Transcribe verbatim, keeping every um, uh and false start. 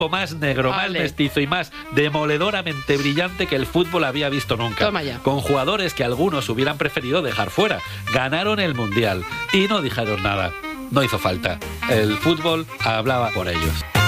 más negro, Vale. más mestizo y más demoledoramente brillante que el fútbol había visto nunca. Toma ya. Con jugadores que algunos hubieran preferido dejar fuera. Ganaron el Mundial y no dijeron nada. No hizo falta. El fútbol hablaba por ellos.